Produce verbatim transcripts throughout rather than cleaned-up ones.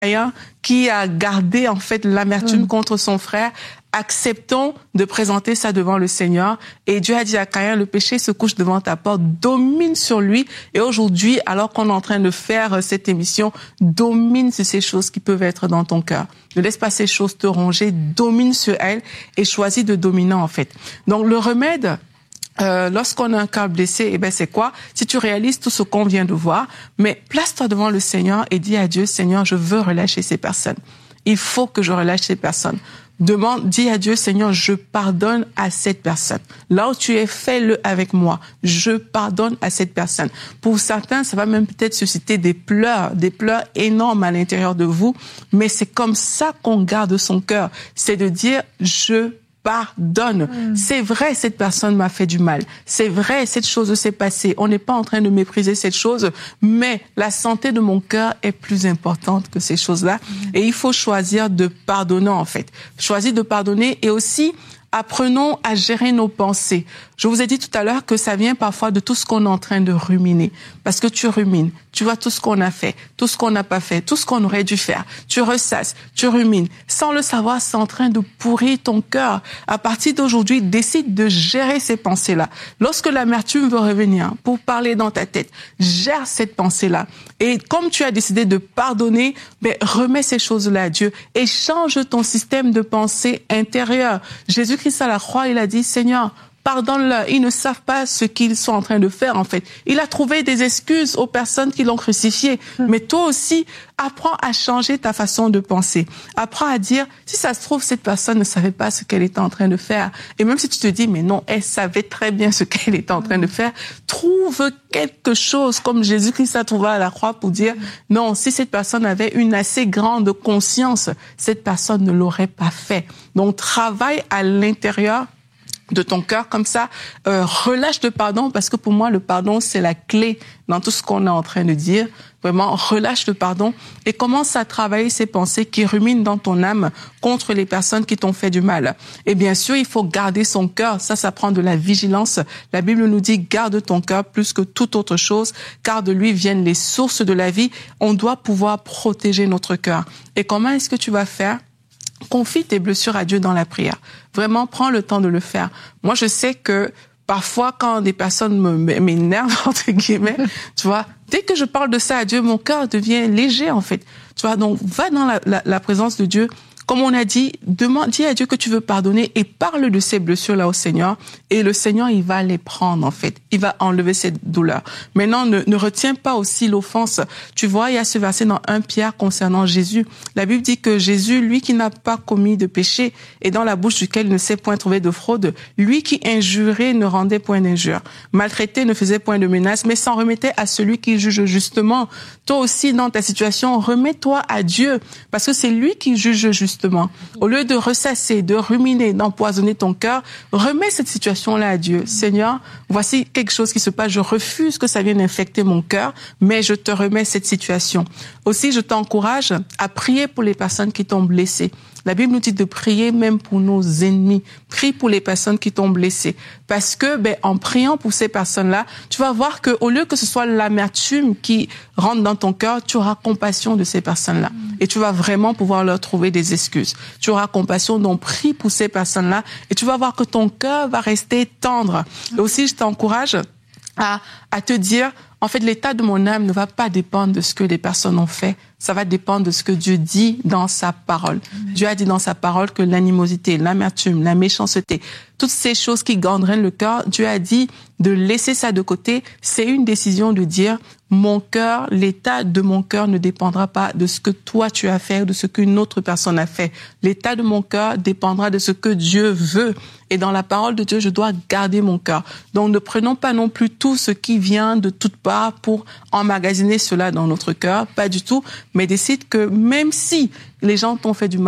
qui a gardé en fait l'amertume mmh. contre son frère. Acceptons de présenter ça devant le Seigneur. Et Dieu a dit à Caïn, le péché se couche devant ta porte, domine sur lui. Et aujourd'hui, alors qu'on est en train de faire cette émission, domine sur ces choses qui peuvent être dans ton cœur. Ne laisse pas ces choses te ronger, domine sur elles et choisis de dominer en fait. Donc le remède, Euh, lorsqu'on a un cœur blessé, eh ben c'est quoi? Si tu réalises tout ce qu'on vient de voir, mais place-toi devant le Seigneur et dis à Dieu, Seigneur, je veux relâcher ces personnes. Il faut que je relâche ces personnes. Demande, dis à Dieu, Seigneur, je pardonne à cette personne. Là où tu es, fais-le avec moi. Je pardonne à cette personne. Pour certains, ça va même peut-être susciter des pleurs, des pleurs énormes à l'intérieur de vous, mais c'est comme ça qu'on garde son cœur. C'est de dire, je pardonne. Mmh. C'est vrai, cette personne m'a fait du mal. C'est vrai, cette chose s'est passée. On n'est pas en train de mépriser cette chose, mais la santé de mon cœur est plus importante que ces choses-là. Mmh. Et il faut choisir de pardonner, en fait. Choisir de pardonner et aussi apprenons à gérer nos pensées. Je vous ai dit tout à l'heure que ça vient parfois de tout ce qu'on est en train de ruminer. Parce que tu rumines, tu vois tout ce qu'on a fait, tout ce qu'on n'a pas fait, tout ce qu'on aurait dû faire. Tu ressasses, tu rumines. Sans le savoir, c'est en train de pourrir ton cœur. À partir d'aujourd'hui, décide de gérer ces pensées-là. Lorsque l'amertume veut revenir pour parler dans ta tête, gère cette pensée-là. Et comme tu as décidé de pardonner, ben, remets ces choses-là à Dieu et change ton système de pensée intérieur. Jésus-Christ à la croix, il a dit, Seigneur, pardonne-leur, ils ne savent pas ce qu'ils sont en train de faire, en fait. Il a trouvé des excuses aux personnes qui l'ont crucifié. Mmh. Mais toi aussi, apprends à changer ta façon de penser. Apprends à dire, si ça se trouve, cette personne ne savait pas ce qu'elle était en train de faire. Et même si tu te dis, mais non, elle savait très bien ce qu'elle était en train de faire, trouve quelque chose comme Jésus-Christ a trouvé à la croix pour dire, non, si cette personne avait une assez grande conscience, cette personne ne l'aurait pas fait. Donc, travaille à l'intérieur de ton cœur comme ça, euh, relâche le pardon, parce que pour moi, le pardon, c'est la clé dans tout ce qu'on est en train de dire. Vraiment, relâche le pardon et commence à travailler ces pensées qui ruminent dans ton âme contre les personnes qui t'ont fait du mal. Et bien sûr, il faut garder son cœur. Ça, ça prend de la vigilance. La Bible nous dit, garde ton cœur plus que toute autre chose, car de lui viennent les sources de la vie. On doit pouvoir protéger notre cœur. Et comment est-ce que tu vas faire? Confie tes blessures à Dieu dans la prière. Vraiment, prends le temps de le faire. Moi, je sais que parfois, quand des personnes m'énervent, entre guillemets, tu vois, dès que je parle de ça à Dieu, mon cœur devient léger, en fait. Tu vois, donc, va dans la, la, la présence de Dieu. Comme on a dit, demande, dis à Dieu que tu veux pardonner et parle de ces blessures-là au Seigneur. Et le Seigneur, il va les prendre, en fait. Il va enlever cette douleur. Maintenant, ne, ne retiens pas aussi l'offense. Tu vois, il y a ce verset dans Premier Pierre concernant Jésus. La Bible dit que Jésus, lui qui n'a pas commis de péché et dans la bouche duquel il ne s'est point trouvé de fraude, lui qui injurait ne rendait point d'injure, maltraité ne faisait point de menace, mais s'en remettait à celui qui juge justement. Toi aussi, dans ta situation, remets-toi à Dieu, parce que c'est lui qui juge justement. Au lieu de ressasser, de ruminer, d'empoisonner ton cœur, remets cette situation-là à Dieu. Seigneur, voici quelque chose qui se passe. Je refuse que ça vienne infecter mon cœur, mais je te remets cette situation. Aussi, je t'encourage à prier pour les personnes qui t'ont blessé. La Bible nous dit de prier même pour nos ennemis. Prie pour les personnes qui t'ont blessé. Parce que, ben, en priant pour ces personnes-là, tu vas voir que, au lieu que ce soit l'amertume qui rentre dans ton cœur, tu auras compassion de ces personnes-là. Mmh. Et tu vas vraiment pouvoir leur trouver des excuses. Tu auras compassion, donc prie pour ces personnes-là. Et tu vas voir que ton cœur va rester tendre. Mmh. Et aussi, je t'encourage à, à te dire, en fait, l'état de mon âme ne va pas dépendre de ce que les personnes ont fait. Ça va dépendre de ce que Dieu dit dans sa parole. Amen. Dieu a dit dans sa parole que l'animosité, l'amertume, la méchanceté, toutes ces choses qui gangrènent le cœur, Dieu a dit de laisser ça de côté. C'est une décision de dire, mon cœur, l'état de mon cœur ne dépendra pas de ce que toi tu as fait ou de ce qu'une autre personne a fait. L'état de mon cœur dépendra de ce que Dieu veut. Et dans la parole de Dieu, je dois garder mon cœur. Donc ne prenons pas non plus tout ce qui vient de toutes parts pour emmagasiner cela dans notre cœur. Pas du tout. Mais décide que même si les gens t'ont fait du mal,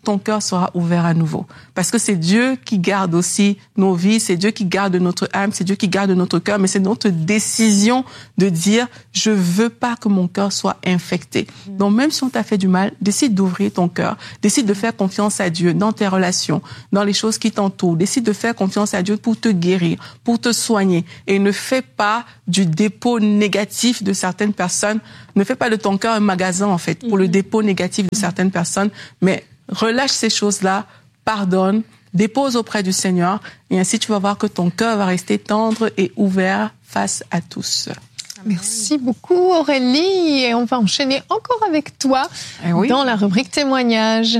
ton cœur sera ouvert à nouveau. Parce que c'est Dieu qui garde aussi nos vies, c'est Dieu qui garde notre âme, c'est Dieu qui garde notre cœur, mais c'est notre décision de dire, je veux pas que mon cœur soit infecté. Mmh. Donc même si on t'a fait du mal, décide d'ouvrir ton cœur, décide de faire confiance à Dieu dans tes relations, dans les choses qui t'entourent, décide de faire confiance à Dieu pour te guérir, pour te soigner, et ne fais pas du dépôt négatif de certaines personnes, ne fais pas de ton cœur un magasin en fait, pour mmh. le dépôt négatif de certaines personnes, mais relâche ces choses-là, pardonne, dépose auprès du Seigneur, et ainsi tu vas voir que ton cœur va rester tendre et ouvert face à tous. Merci beaucoup Aurélie, et on va enchaîner encore avec toi eh oui. dans la rubrique témoignages.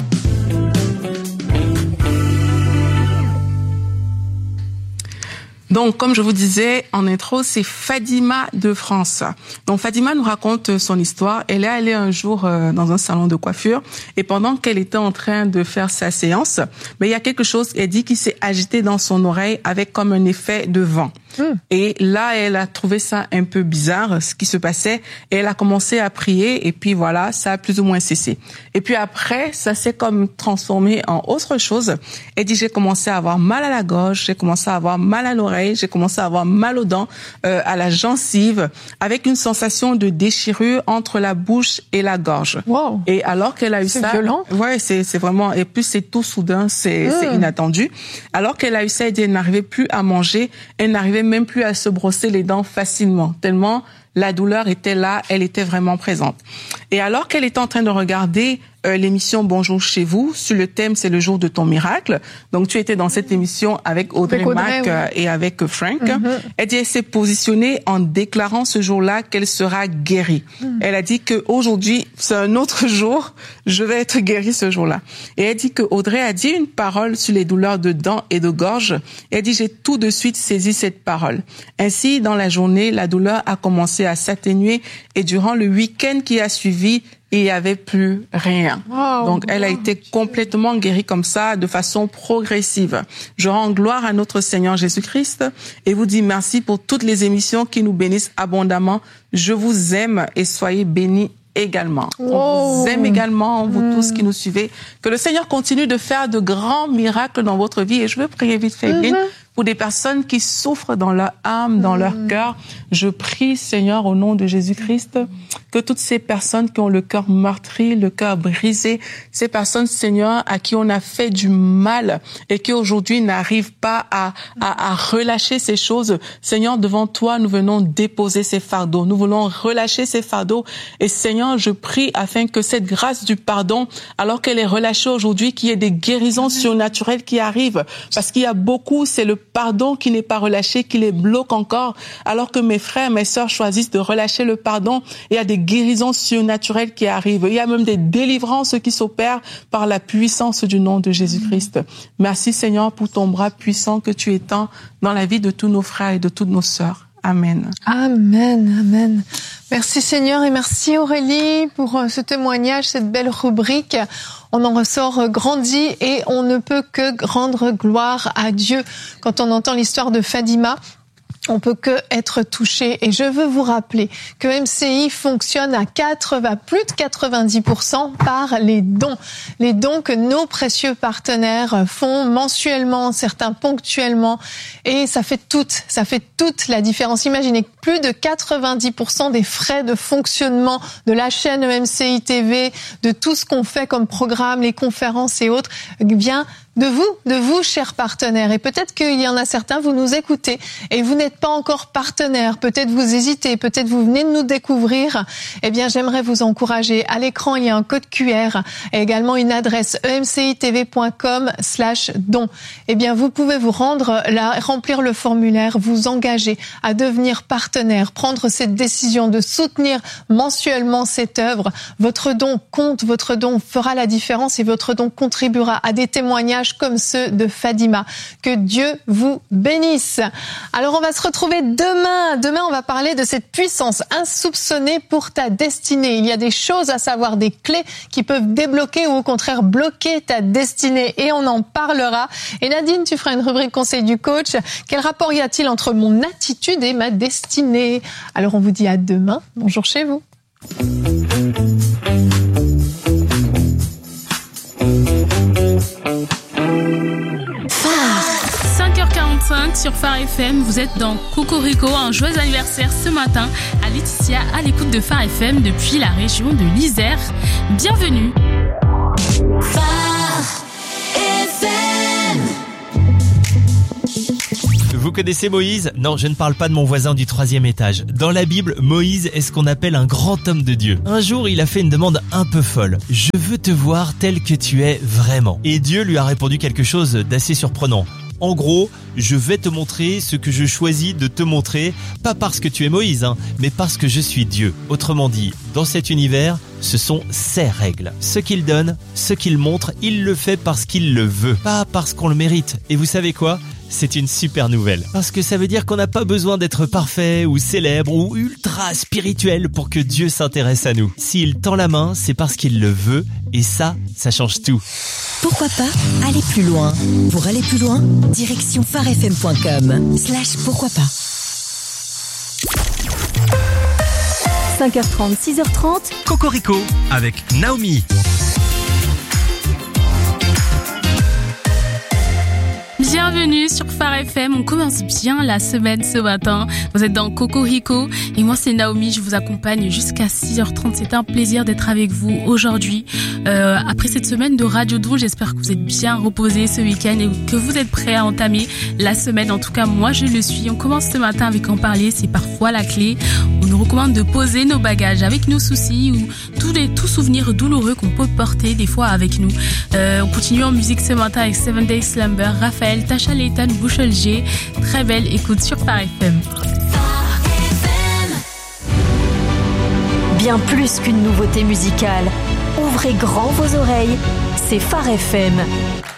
Donc, comme je vous disais en intro, c'est Fadima de France. Donc, Fadima nous raconte son histoire. Elle est allée un jour euh, dans un salon de coiffure et pendant qu'elle était en train de faire sa séance, mais il y a quelque chose, elle dit, qui s'est agité dans son oreille avec comme un effet de vent. Mmh. Et là, elle a trouvé ça un peu bizarre, ce qui se passait. Et elle a commencé à prier et puis voilà, ça a plus ou moins cessé. Et puis après, ça s'est comme transformé en autre chose. Elle dit, j'ai commencé à avoir mal à la gorge, j'ai commencé à avoir mal à l'oreille, j'ai commencé à avoir mal aux dents, euh, à la gencive, avec une sensation de déchirure entre la bouche et la gorge. Wow. Et alors qu'elle a eu c'est ça, violent. Ouais, c'est c'est vraiment, et plus c'est tout soudain, c'est mmh. c'est inattendu. Alors qu'elle a eu ça, elle dit, elle n'arrivait plus à manger, elle n'arrivait même plus à se brosser les dents facilement, tellement la douleur était là, elle était vraiment présente. Et alors qu'elle était en train de regarder euh, l'émission Bonjour chez vous, sur le thème c'est le jour de ton miracle. Donc tu étais dans cette émission avec Audrey, avec Audrey Mac euh, et avec Frank. Mm-hmm. Elle dit, elle s'est positionnée en déclarant ce jour-là qu'elle sera guérie. Mm. Elle a dit que aujourd'hui c'est un autre jour, je vais être guérie ce jour-là. Et elle dit que Audrey a dit une parole sur les douleurs de dents et de gorge. Et elle dit, j'ai tout de suite saisi cette parole. Ainsi, dans la journée, la douleur a commencé à s'atténuer et durant le week-end qui a suivi, il n'y avait plus rien. Wow, Donc, elle a été complètement guérie comme ça, de façon progressive. Je rends gloire à notre Seigneur Jésus-Christ et vous dis merci pour toutes les émissions qui nous bénissent abondamment. Je vous aime et soyez bénis également. Wow. On vous aime également, vous mmh. tous qui nous suivez. Que le Seigneur continue de faire de grands miracles dans votre vie. Et je veux prier vite fait, mmh. pour des personnes qui souffrent dans leur âme, dans mmh. leur cœur. Je prie, Seigneur, au nom de Jésus-Christ, que toutes ces personnes qui ont le cœur meurtri, le cœur brisé, ces personnes, Seigneur, à qui on a fait du mal et qui aujourd'hui n'arrivent pas à, à, à relâcher ces choses, Seigneur, devant toi, nous venons déposer ces fardeaux. Nous voulons relâcher ces fardeaux. Et Seigneur, je prie afin que cette grâce du pardon, alors qu'elle est relâchée aujourd'hui, qu'il y ait des guérisons surnaturelles qui arrivent. Parce qu'il y a beaucoup, c'est le pardon qui n'est pas relâché, qui les bloque encore, alors que mes frères, mes sœurs choisissent de relâcher le pardon. Il y a des guérisons surnaturelles qui arrivent. Il y a même des délivrances qui s'opèrent par la puissance du nom de Jésus-Christ. Merci Seigneur pour ton bras puissant que tu étends dans la vie de tous nos frères et de toutes nos sœurs. Amen. Amen, amen. Merci Seigneur et merci Aurélie pour ce témoignage, cette belle rubrique. On en ressort grandi et on ne peut que rendre gloire à Dieu. Quand on entend l'histoire de Fadima, on peut que être touché. Et je veux vous rappeler que M C I fonctionne à quatre-vingts, plus de quatre-vingt-dix pour cent par les dons. Les dons que nos précieux partenaires font mensuellement, certains ponctuellement. Et ça fait toute, ça fait toute la différence. Imaginez que plus de quatre-vingt-dix pour cent des frais de fonctionnement de la chaîne M C I T V, de tout ce qu'on fait comme programme, les conférences et autres, vient de vous, de vous, chers partenaires. Et peut-être qu'il y en a certains, vous nous écoutez et vous n'êtes pas encore partenaire. Peut-être vous hésitez, peut-être vous venez de nous découvrir. Eh bien, j'aimerais vous encourager. À l'écran, il y a un code Q R et également une adresse e m c i t v point com slash don. Eh bien, vous pouvez vous rendre là, remplir le formulaire, vous engager à devenir partenaire, prendre cette décision de soutenir mensuellement cette œuvre. Votre don compte, votre don fera la différence et votre don contribuera à des témoignages comme ceux de Fadima. Que Dieu vous bénisse. Alors on va se retrouver demain. Demain on va parler de cette puissance insoupçonnée pour ta destinée. Il y a des choses à savoir, des clés qui peuvent débloquer ou au contraire bloquer ta destinée et on en parlera. Et Nadine, tu feras une rubrique conseil du coach. Quel rapport y a-t-il entre mon attitude et ma destinée? Alors on vous dit à demain. Bonjour chez vous. sur Phare F M, vous êtes dans Cocorico, un joyeux anniversaire ce matin à Laetitia à l'écoute de Phare F M depuis la région de l'Isère. Bienvenue. Phare F M. Vous connaissez Moïse ? Non, je ne parle pas de mon voisin du troisième étage. Dans la Bible, Moïse est ce qu'on appelle un grand homme de Dieu. Un jour, il a fait une demande un peu folle. « Je veux te voir tel que tu es vraiment. » Et Dieu lui a répondu quelque chose d'assez surprenant. En gros, je vais te montrer ce que je choisis de te montrer, pas parce que tu es Moïse, hein, mais parce que je suis Dieu. Autrement dit, dans cet univers, ce sont ses règles. Ce qu'il donne, ce qu'il montre, il le fait parce qu'il le veut, pas parce qu'on le mérite. Et vous savez quoi ? C'est une super nouvelle. Parce que ça veut dire qu'on n'a pas besoin d'être parfait ou célèbre ou ultra spirituel pour que Dieu s'intéresse à nous. S'il tend la main, c'est parce qu'il le veut et ça, ça change tout. Pourquoi pas aller plus loin? Pour aller plus loin, direction pharefm point com slash pourquoi pas. cinq heures trente, six heures trente. Cocorico avec Naomi. Bienvenue sur Phare F M, on commence bien la semaine ce matin. Vous êtes dans Cocorico et moi c'est Naomi, je vous accompagne jusqu'à six heures trente. C'est un plaisir d'être avec vous aujourd'hui. Euh, après cette semaine de Radio Doux, j'espère que vous êtes bien reposés ce week-end et que vous êtes prêts à entamer la semaine. En tout cas, moi je le suis. On commence ce matin avec en parler, c'est parfois la clé. On nous recommande de poser nos bagages avec nos soucis ou tous les tous souvenirs douloureux qu'on peut porter des fois avec nous. Euh, on continue en musique ce matin avec Seven Days Slumber, Raphaël, Tasha Leighton, Bouchel G. Très belle écoute sur Phare F M. Bien plus qu'une nouveauté musicale. Ouvrez grand vos oreilles, c'est Phare F M.